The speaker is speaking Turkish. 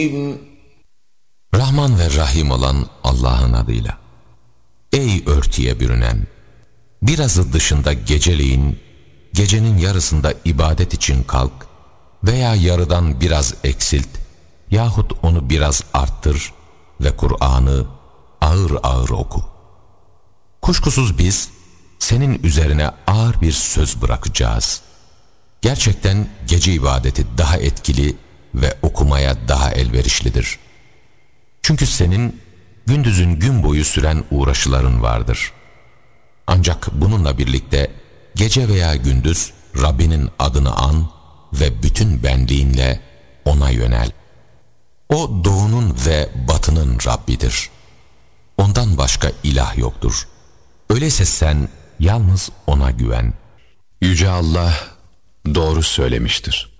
Rahman ve Rahim olan Allah'ın adıyla. Ey örtüye bürünen! Birazı dışında geceleyin, gecenin yarısında ibadet için kalk veya yarıdan biraz eksilt yahut onu biraz arttır ve Kur'an'ı ağır ağır oku. Kuşkusuz biz senin üzerine ağır bir söz bırakacağız. Gerçekten gece ibadeti daha etkili ve okumaya daha elverişlidir. Çünkü senin gündüzün gün boyu süren uğraşıların vardır. Ancak bununla birlikte gece veya gündüz Rabbinin adını an ve bütün benliğinle ona yönel. O doğunun ve batının Rabbidir. Ondan başka ilah yoktur. Öyleyse sen yalnız ona güven. Yüce Allah doğru söylemiştir.